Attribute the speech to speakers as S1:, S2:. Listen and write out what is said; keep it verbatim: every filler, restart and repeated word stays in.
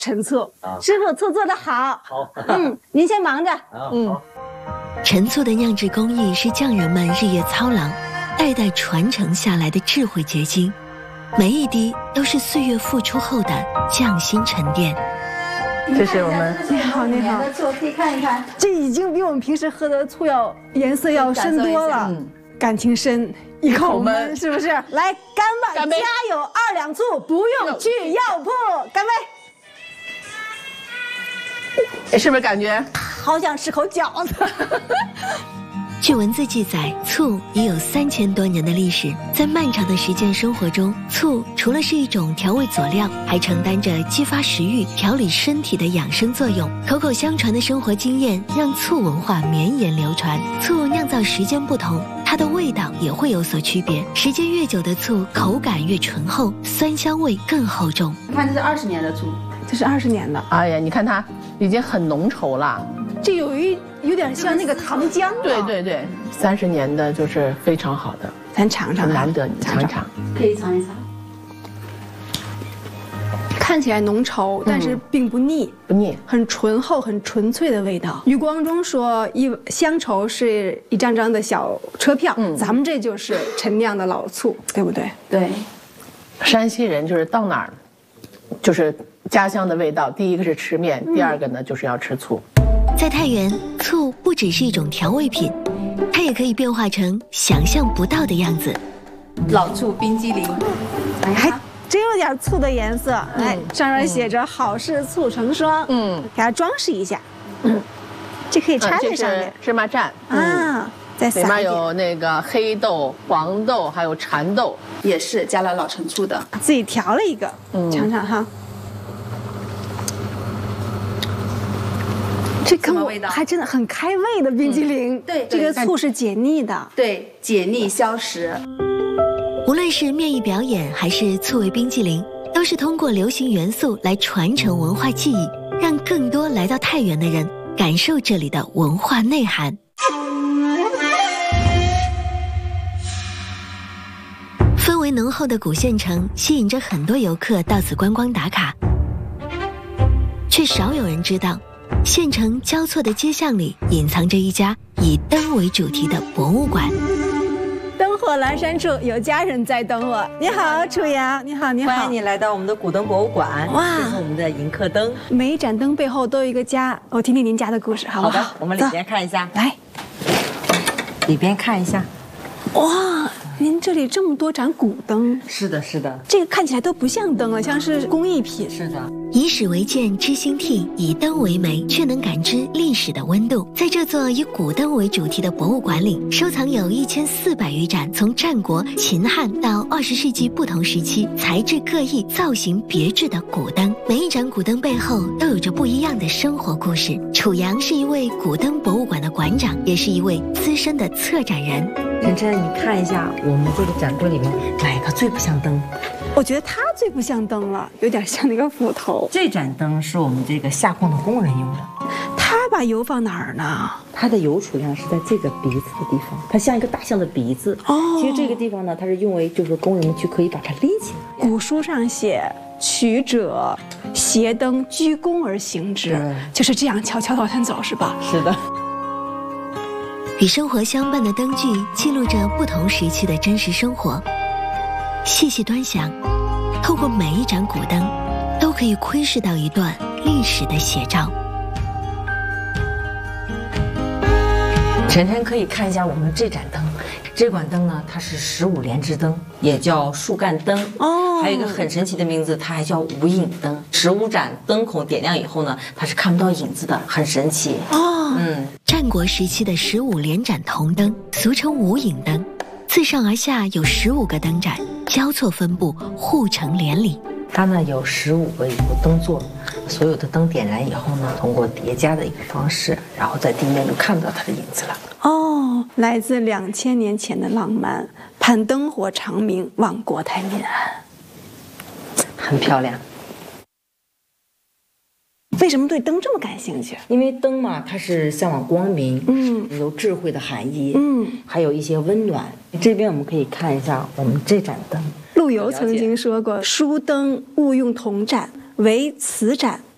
S1: 陈醋。师傅，醋做得好。
S2: 好。
S1: 嗯，您先忙着。
S2: 嗯。
S3: 陈醋的酿制工艺是匠人们日夜操劳、代代传承下来的智慧结晶，每一滴都是岁月付出后的匠心沉淀。
S4: 这是我们
S1: 你好，你好。
S5: 醋可以看一看，
S1: 这已经比我们平时喝的醋要颜色要深多了，嗯、感情深，一口闷，是不是？来，干吧！
S4: 干杯！
S1: 家有二两醋，不用去药铺。干杯！
S4: 是不是感觉
S1: 好想吃口饺子？
S3: 据文字记载，醋已有三千多年的历史。在漫长的实践生活中，醋除了是一种调味佐料，还承担着激发食欲、调理身体的养生作用。口口相传的生活经验让醋文化绵延流传。醋酿造时间不同，它的味道也会有所区别。时间越久的醋，口感越醇厚，酸香味更厚重。
S5: 你看，这是二十年的醋，
S1: 这是二十年的。
S4: 哎呀，你看它已经很浓稠了。
S1: 这有一有点像那个糖浆、啊。
S4: 对对对，三十年的就是非常好的，
S1: 咱尝尝，
S4: 难得你尝一尝，
S5: 可以尝一尝。
S1: 看起来浓稠，但是并不腻，
S4: 嗯、不腻，
S1: 很醇厚、很纯粹的味道。余光中说，一乡愁是一张张的小车票，嗯、咱们这就是陈酿的老醋，对不对？
S5: 对。
S4: 山西人就是到哪儿，就是家乡的味道。第一个是吃面，嗯、第二个呢就是要吃醋。
S3: 在太原，醋不只是一种调味品，它也可以变化成想象不到的样子。
S5: 老醋冰激凌，
S1: 还真有点醋的颜色。哎、嗯，上面写着“好事醋成双”，嗯，给它装饰一下。嗯，这可以插在上面。
S4: 嗯、芝麻蘸、
S1: 嗯、啊，再撒一点。
S4: 里面有那个黑豆、黄豆，还有蚕豆，
S5: 也是加了老陈醋的，
S1: 自己调了一个，嗯，尝尝哈。这跟我还真的很开胃的冰激凌，
S5: 嗯、对，
S1: 这个醋是解腻的，
S5: 对，解腻消食。
S3: 无论是面艺表演还是醋味冰激凌，都是通过流行元素来传承文化记忆，让更多来到太原的人感受这里的文化内涵。氛围浓厚的古县城吸引着很多游客到此观光打卡，却少有人知道。县城交错的街巷里，隐藏着一家以灯为主题的博物馆。
S1: 灯火阑珊处，有家人在等我。你好，楚阳，你好，你好，
S6: 欢迎你来到我们的古灯博物馆。哇，这是我们的迎客灯。
S1: 每一盏灯背后都有一个家，我听听您家的故事，好不好？
S6: 好的，我们里边看一下。
S1: 来，
S6: 里边看一下。
S1: 哇，您这里这么多盏古灯。
S6: 是的，是的。
S1: 这个看起来都不像灯了，像是工艺品。
S6: 是的。
S3: 以史为鉴，知兴替；以灯为媒，却能感知历史的温度。在这座以古灯为主题的博物馆里，收藏有一千四百余盏从战国、秦汉到二十世纪不同时期，材质各异、造型别致的古灯。每一盏古灯背后都有着不一样的生活故事。楚阳是一位古灯博物馆的馆长，也是一位资深的策展人。
S6: 晨晨，你看一下我们这个展柜里面哪个最不像灯？
S1: 我觉得它最不像灯了，有点像那个斧头。
S6: 这盏灯是我们这个下矿的工人用的。
S1: 他把油放哪儿呢？
S6: 它的油储量是在这个鼻子的地方，它像一个大象的鼻子。哦，其实这个地方呢，它是用为就是工人们去可以把它立起来。
S1: 古书上写，取者携灯鞠躬而行之，就是这样悄悄地往前走，是吧？
S6: 是的。
S3: 与生活相伴的灯具，记录着不同时期的真实生活。细细端详，透过每一盏古灯，都可以窥视到一段历史的写照。
S6: 晨晨可以看一下我们这盏灯，这管灯呢，它是十五连支灯，也叫树干灯哦。还有一个很神奇的名字，它还叫无影灯。十五盏灯孔点亮以后呢，它是看不到影子的，很神奇哦。
S3: 嗯，战国时期的十五连盏铜灯，俗称无影灯，自上而下有十五个灯盏。交错分布，护城连理。
S6: 它呢有十五个一个灯座，所有的灯点燃以后呢，通过叠加的一个方式，然后在地面就看不到它的影子了。
S1: 哦，来自两千年前的浪漫，盼灯火长明，望国泰民安。
S6: 很漂亮。
S1: 为什么对灯这么感兴趣？
S6: 因为灯嘛，它是向往光明，嗯，有智慧的含义，嗯，还有一些温暖。这边我们可以看一下我们这盏灯。
S1: 陆游曾经说过：“书灯勿用铜盏，唯瓷盏